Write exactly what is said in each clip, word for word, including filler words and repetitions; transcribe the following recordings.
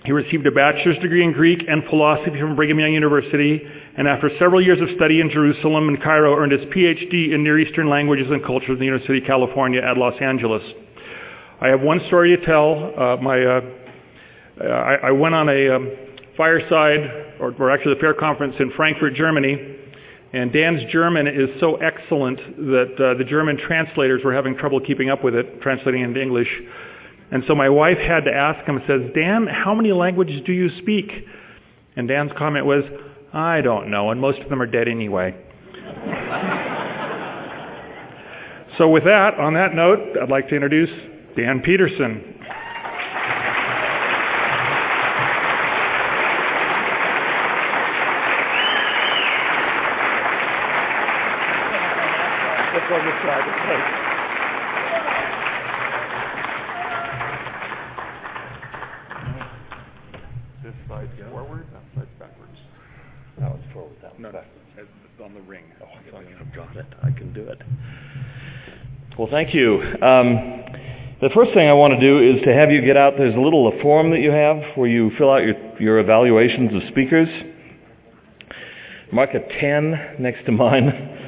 He received a bachelor's degree in Greek and philosophy from Brigham Young University, and after several years of study in Jerusalem and Cairo, earned his P H D in Near Eastern Languages and Cultures in the University of California at Los Angeles. I have one story to tell. Uh, my, uh, I, I went on a um, fireside, or, or actually the fair conference in Frankfurt, Germany, and Dan's German is so excellent that uh, the German translators were having trouble keeping up with it, translating into English. And so my wife had to ask him, says, Dan, how many languages do you speak? And Dan's comment was, I don't know, and most of them are dead anyway. So with that, on that note, I'd like to introduce Dan Peterson. Let's go this side. This side forward, that side backwards. No, it's forward, that No, backwards. it's on the ring. Oh, I've got it. I can do it. Well, thank you. Um, the first thing I want to do is to have you get out, there's a little a form that you have where you fill out your, your evaluations of speakers. Mark a ten next to mine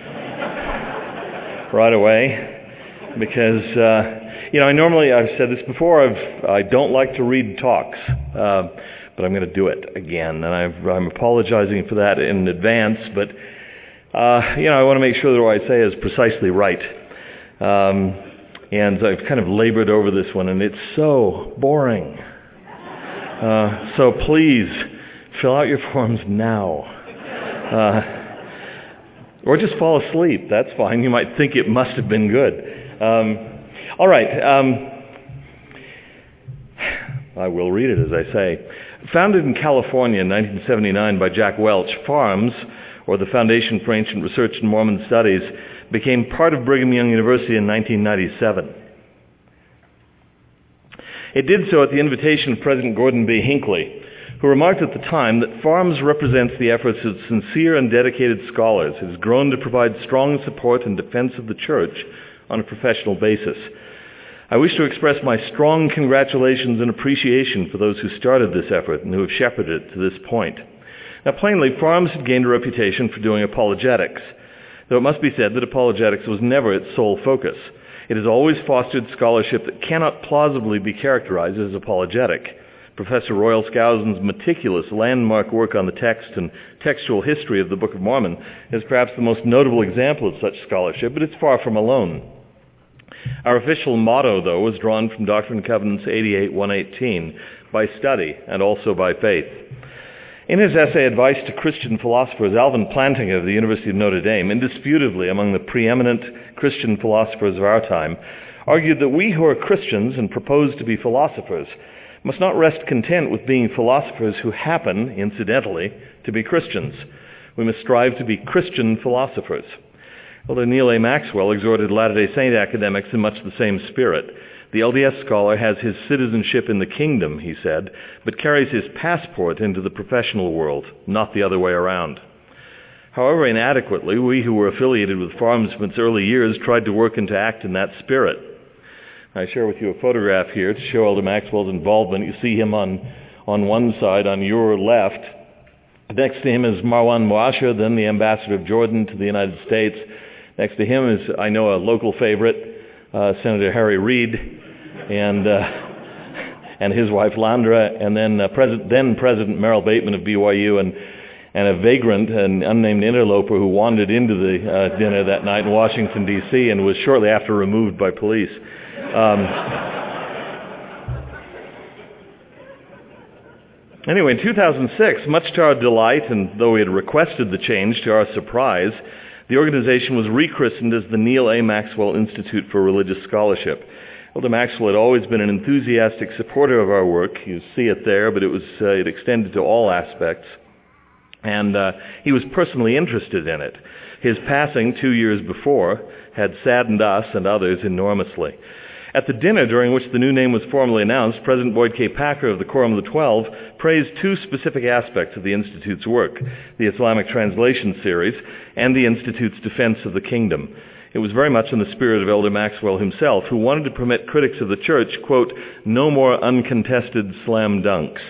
right away, because, uh, you know, I normally, I've said this before, I've, I don't like to read talks, uh, but I'm going to do it again, and I've, I'm apologizing for that in advance, but, uh, you know, I want to make sure that what I say is precisely right. Um, and I've kind of labored over this one, and it's so boring. Uh, so please, fill out your forms now. Uh, or just fall asleep. That's fine. You might think it must have been good. Um, all right. Um, I will read it as I say. Founded in California in nineteen seventy-nine by Jack Welch, FARMS, or the Foundation for Ancient Research in Mormon Studies, became part of Brigham Young University in nineteen ninety-seven. It did so at the invitation of President Gordon B. Hinckley, who remarked at the time that FARMS represents the efforts of sincere and dedicated scholars. It has grown to provide strong support and defense of the Church on a professional basis. I wish to express my strong congratulations and appreciation for those who started this effort and who have shepherded it to this point. Now, plainly, FARMS had gained a reputation for doing apologetics, though it must be said that apologetics was never its sole focus. It has always fostered scholarship that cannot plausibly be characterized as apologetic. Professor Royal Skousen's meticulous landmark work on the text and textual history of the Book of Mormon is perhaps the most notable example of such scholarship, but it's far from alone. Our official motto, though, was drawn from Doctrine and Covenants eighty-eight one eighteen, by study and also by faith. In his essay, Advice to Christian Philosophers, Alvin Plantinga of the University of Notre Dame, indisputably among the preeminent Christian philosophers of our time, argued that we who are Christians and propose to be philosophers must not rest content with being philosophers who happen, incidentally, to be Christians. We must strive to be Christian philosophers. Elder Neal A. Maxwell exhorted Latter-day Saint academics in much the same spirit. The L D S scholar has his citizenship in the kingdom, he said, but carries his passport into the professional world, not the other way around. However inadequately, we who were affiliated with FARMS from its early years tried to work and to act in that spirit. I share with you a photograph here to show Elder Maxwell's involvement. You see him on, on one side, on your left. Next to him is Marwan Moasha, then the ambassador of Jordan to the United States. Next to him is, I know, a local favorite, uh, Senator Harry Reid, and uh, and his wife Landra, and then uh, President, then President Merrill Bateman of B Y U, and and a vagrant, an unnamed interloper who wandered into the uh, dinner that night in Washington, D C, and was shortly after removed by police. Um, anyway, in two thousand six, much to our delight, and though we had requested the change to our surprise, the organization was rechristened as the Neal A. Maxwell Institute for Religious Scholarship. Elder Maxwell had always been an enthusiastic supporter of our work. You see it there, but it was uh, it extended to all aspects. And uh, he was personally interested in it. His passing two years before had saddened us and others enormously. At the dinner during which the new name was formally announced, President Boyd K. Packer of the Quorum of the Twelve praised two specific aspects of the Institute's work, the Islamic Translation Series and the Institute's defense of the kingdom. It was very much in the spirit of Elder Maxwell himself, who wanted to permit critics of the church, quote, no more uncontested slam dunks.